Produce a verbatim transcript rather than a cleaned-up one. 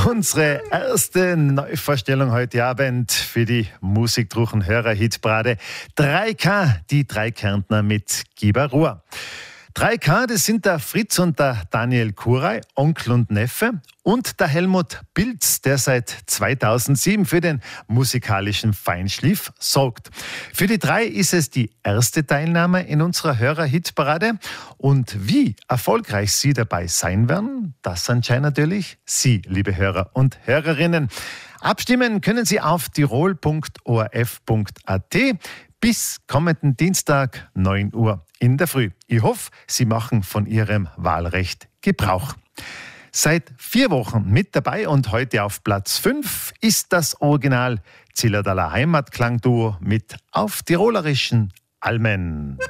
Unsere erste Neuvorstellung heute Abend für die Musikdruchen Hörer-Hitparade. drei K, die drei Kärntner mit Giba Ruhr. drei K, das sind der Fritz und der Daniel Kuray, Onkel und Neffe, und der Helmut Pilz, der seit zweitausendsieben für den musikalischen Feinschliff sorgt. Für die drei ist es die erste Teilnahme in unserer Hörer-Hitparade. Und wie erfolgreich sie dabei sein werden, das entscheiden natürlich Sie, liebe Hörer und Hörerinnen. Abstimmen können Sie auf tirol punkt o r f punkt a t bis kommenden Dienstag, neun Uhr in der Früh. Ich hoffe, Sie machen von Ihrem Wahlrecht Gebrauch. Seit vier Wochen mit dabei und heute auf Platz fünf ist das Original Zillertaler Heimatklangduo mit auf tirolerischen Almen.